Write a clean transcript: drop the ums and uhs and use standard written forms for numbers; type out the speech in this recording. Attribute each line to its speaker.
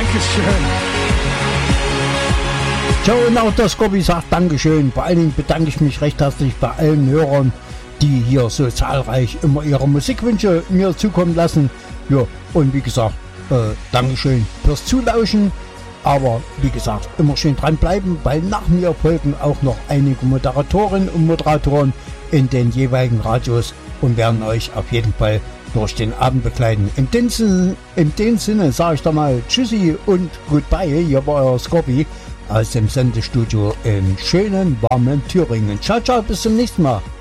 Speaker 1: Dankeschön.
Speaker 2: So, und auch der Scobby sagt Dankeschön. Vor allen Dingen bedanke ich mich recht herzlich bei allen Hörern, die hier so zahlreich immer ihre Musikwünsche mir zukommen lassen. Ja, und wie gesagt, Dankeschön fürs Zulauschen. Aber wie gesagt, immer schön dranbleiben, weil nach mir folgen auch noch einige Moderatorinnen und Moderatoren in den jeweiligen Radios und werden euch auf jeden Fall durch den Abend begleiten. In dem Sinne sage ich da mal Tschüssi und Goodbye. Hier war euer Scobby aus dem Sendestudio in schönen, warmen Thüringen. Ciao, ciao, bis zum nächsten Mal.